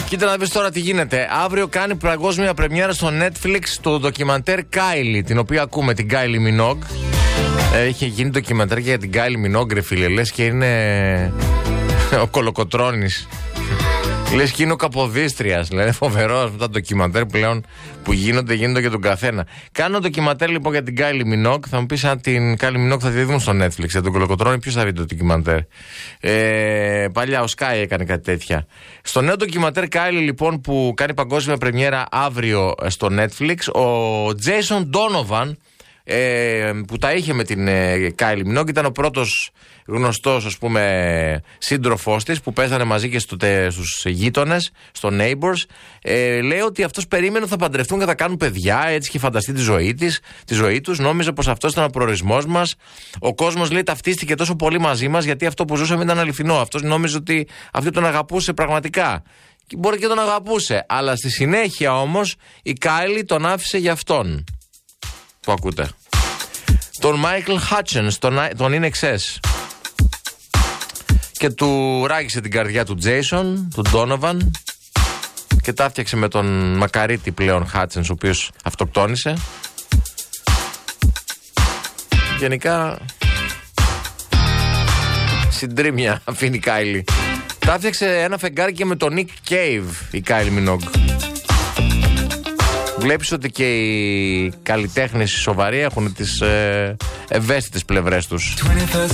Κοίτα να δεις τώρα τι γίνεται. Αύριο κάνει παγκόσμια πρεμιέρα στο Netflix το ντοκιμαντέρ Kylie, την οποία ακούμε, την Kylie Minogue. Είχε γίνει ντοκιμαντέρ για την Kylie Minogue, ρε φίλε, λες και είναι ο Κολοκοτρώνης. Λες και είναι ο Καποδίστριας. Δηλαδή φοβερός με τα ντοκιμαντέρ πλέον που γίνονται για τον καθένα. Κάνω ντοκιμαντέρ λοιπόν για την Kylie Minogue. Θα μου πεις αν την Kylie Minogue θα τη δούμε στο Netflix. Για τον Κολοκοτρώνη ποιος θα δει το ντοκιμαντέρ? Παλιά ο Sky έκανε κάτι τέτοια. Στο νέο ντοκιμαντέρ Kylie λοιπόν που κάνει παγκόσμια πρεμιέρα αύριο στο Netflix, ο Jason Donovan, που τα είχε με την Kylie Minogue, ήταν ο πρώτος γνωστός, ας πούμε, σύντροφός της που παίζανε μαζί και στους γείτονες, στο Neighbors. Λέει ότι αυτός περίμενε ότι θα παντρευτούν και θα κάνουν παιδιά, έτσι και φανταστεί τη ζωή τους. Νόμιζε πως αυτός ήταν ο προορισμός μας. Ο κόσμος, λέει, ταυτίστηκε τόσο πολύ μαζί μας γιατί αυτό που ζούσαμε ήταν αληθινό. Αυτός νόμιζε ότι αυτή τον αγαπούσε πραγματικά. Και μπορεί και τον αγαπούσε, αλλά στη συνέχεια όμως η Kylie τον άφησε για αυτόν. Που ακούτε. Τον Michael Hutchins, τον INXS. Και του ράγισε την καρδιά του Jason, του Donovan, και τα έφτιαξε με τον μακαρίτη πλέον Hutchins, ο οποίος αυτοκτόνησε. Γενικά συντρίμια αφήνει η Kylie. Τα έφτιαξε ένα φεγγάρι και με τον Nick Cave η Kylie Minogue. Βλέπεις ότι και οι καλλιτέχνες οι σοβαροί έχουν τις ευαίσθητες πλευρές τους.